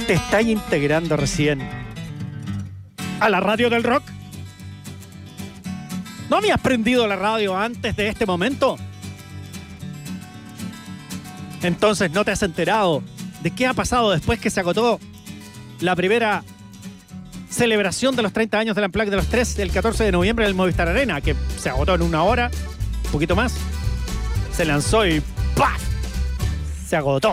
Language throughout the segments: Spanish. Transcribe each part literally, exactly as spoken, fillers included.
¿Te estás integrando recién a la radio del rock? ¿No habías prendido la radio antes de este momento? Entonces no te has enterado de qué ha pasado después que se agotó la primera celebración de los treinta años del Unplugged de los tres el catorce de noviembre en el Movistar Arena, que se agotó en una hora, un poquito más. Se lanzó y ¡paf! Se agotó.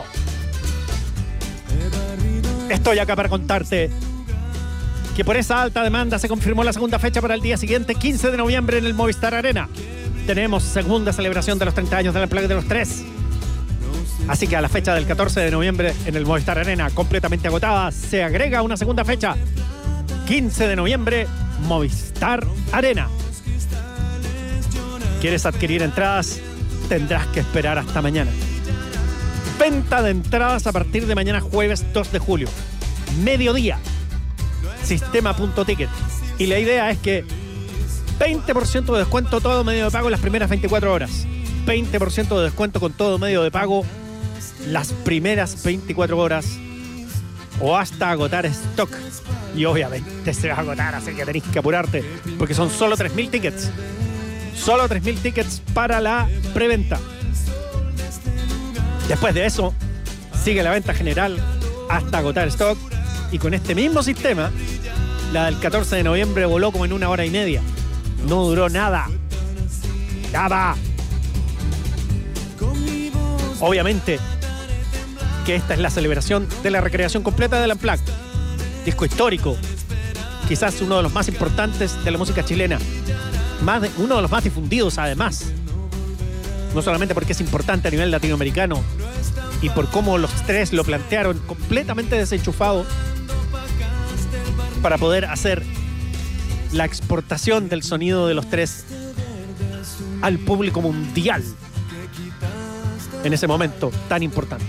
Estoy acá para contarte que por esa alta demanda se confirmó la segunda fecha para el día siguiente, quince de noviembre, en el Movistar Arena. Tenemos segunda celebración de los treinta años del Unplugged de los tres. Así que a la fecha del catorce de noviembre en el Movistar Arena, completamente agotada, se agrega una segunda fecha. quince de noviembre, Movistar Arena. ¿Quieres adquirir entradas? Tendrás que esperar hasta mañana. Venta de entradas a partir de mañana jueves dos de julio. Mediodía. Sistema.ticket. Y la idea es que veinte por ciento de descuento todo medio de pago en las primeras veinticuatro horas. veinte por ciento de descuento con todo medio de pago las primeras veinticuatro horas. O hasta agotar stock. Y obviamente se va a agotar, así que tenés que apurarte. Porque son solo tres mil tickets. Solo tres mil tickets para la preventa. Después de eso, sigue la venta general hasta agotar stock. Y con este mismo sistema, la del catorce de noviembre voló como en una hora y media. No duró nada. Nada. Obviamente que esta es la celebración de la recreación completa del Unplugged. Disco histórico. Quizás uno de los más importantes de la música chilena. Más de, uno de los más difundidos, además. No solamente porque es importante a nivel latinoamericano y por cómo los tres lo plantearon completamente desenchufado para poder hacer la exportación del sonido de los tres al público mundial en ese momento tan importante.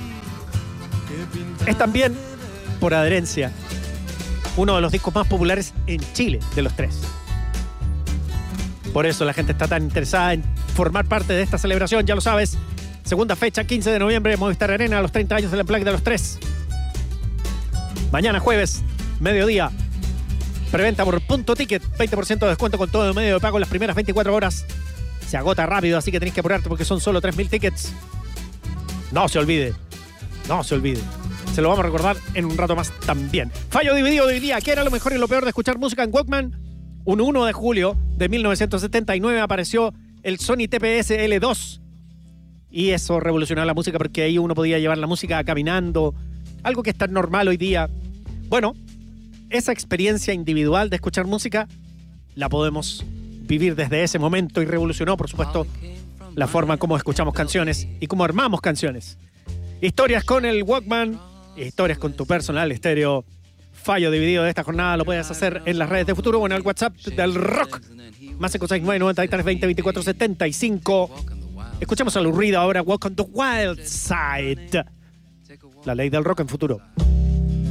Es también, por adherencia, uno de los discos más populares en Chile de los tres. Por eso la gente está tan interesada en formar parte de esta celebración, ya lo sabes. Segunda fecha, quince de noviembre, Movistar Arena, los treinta años del Unplugged de los tres. Mañana jueves, mediodía, preventa por punto ticket, veinte por ciento de descuento con todo el medio de pago en las primeras veinticuatro horas. Se agota rápido, así que tenés que apurarte porque son solo tres mil tickets. No se olvide, no se olvide. Se lo vamos a recordar en un rato más también. Fallo dividido de hoy día. ¿Qué era lo mejor y lo peor de escuchar música en Walkman? Un uno de julio de mil novecientos setenta y nueve apareció el Sony T P S L dos. Y eso revolucionó la música porque ahí uno podía llevar la música caminando. Algo que es tan normal hoy día. Bueno, esa experiencia individual de escuchar música la podemos vivir desde ese momento y revolucionó, por supuesto, la forma como escuchamos canciones y cómo armamos canciones. Historias con el Walkman, historias con tu personal estéreo. Fallo dividido de esta jornada lo puedes hacer en las redes de Futuro o en el WhatsApp del Rock. Más cinco seis nueve, noventa y tres, veinte, veinticuatro, setenta y cinco. Escuchemos al ruido ahora, Walk on the Wild Side. La ley del rock en Futuro.